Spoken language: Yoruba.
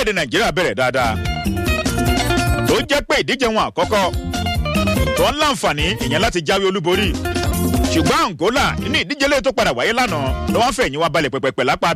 orílẹ̀-èdè nàìjíríà bẹ̀rẹ̀ dáadáa tó jẹ́ pé ìdíje wọn àkọ́kọ́ tó ń láǹfààní ìyẹn láti jáwé olúborí ṣùgbọ́n Angola nínú ìdíje lè tó padà wáyé lánàá ló wá fẹ̀yìn wá balẹ̀ pẹ̀pẹ̀pẹ̀ lápá